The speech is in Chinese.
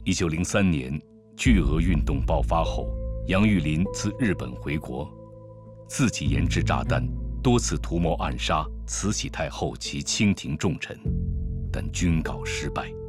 1903年，巨额运动爆发后，杨玉麟自日本回国，自己研制炸弹，多次图谋暗杀慈禧太后及清廷重臣，但均告失败。